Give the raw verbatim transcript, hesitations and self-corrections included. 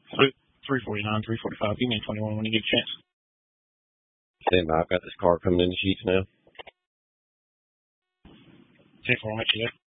three forty-nine, three forty-five. Give me a twenty-one when you get a chance. Stand by. I've got this car coming in the sheets now. ten four, I'll meet you there.